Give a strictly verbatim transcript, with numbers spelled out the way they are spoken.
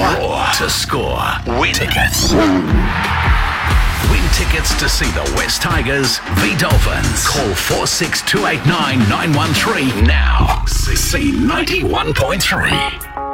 Draw to score. Win tickets. Win tickets to see the West Tigers v Dolphins. Call four six two eight nine nine one three now. C ninety-one point three.